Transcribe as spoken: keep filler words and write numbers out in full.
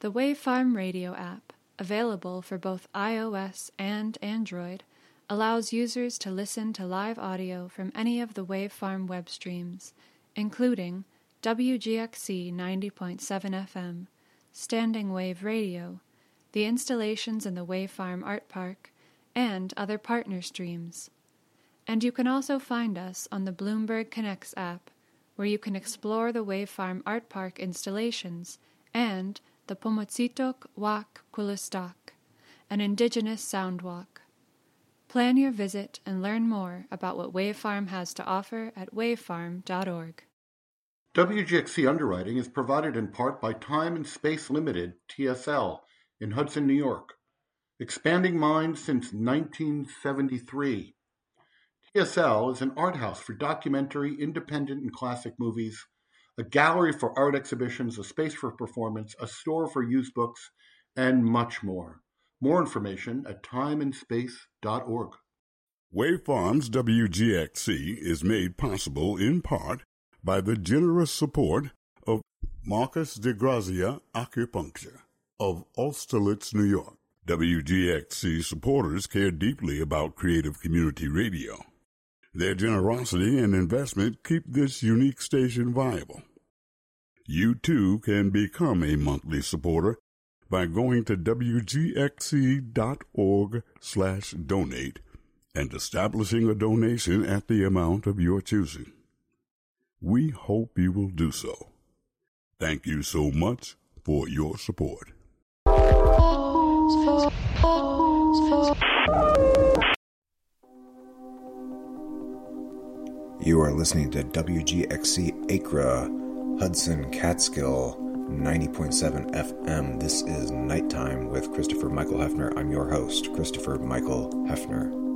The Wave Farm Radio app, available for both iOS and Android, allows users to listen to live audio from any of the Wave Farm web streams, including W G X C ninety point seven F M, Standing Wave Radio, the installations in the Wave Farm Art Park, and other partner streams. And you can also find us on the Bloomberg Connects app, where you can explore the Wave Farm Art Park installations and the Pomotsitok Wak Kulistak, an indigenous sound walk. Plan your visit and learn more about what Wave Farm has to offer at wavefarm dot org. W G X C underwriting is provided in part by Time and Space Limited, T S L, in Hudson, New York. Expanding minds since nineteen seventy-three. T S L is an art house for documentary, independent, and classic movies, a gallery for art exhibitions, a space for performance, a store for used books, and much more. More information at time and space dot org. Wave Farm's W G X C is made possible in part by the generous support of Marcus de Grazia Acupuncture of Austerlitz, New York. W G X C supporters care deeply about creative community radio. Their generosity and investment keep this unique station viable. You, too, can become a monthly supporter by going to W G X C dot org slash donate and establishing a donation at the amount of your choosing. We hope you will do so. Thank you so much for your support. You are listening to W G X C Acra, Hudson Catskill, ninety point seven F M. This is Nighttime with Christopher Michael Hefner. I'm your host, Christopher Michael Hefner.